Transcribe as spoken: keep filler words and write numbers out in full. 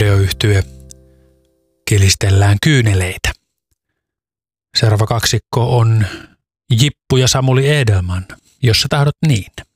Akordeoyhtye Kilistellään kyyneleitä. Seuraava kaksikko on Jippu ja Samuli Edelman, Jos sä tahdot niin.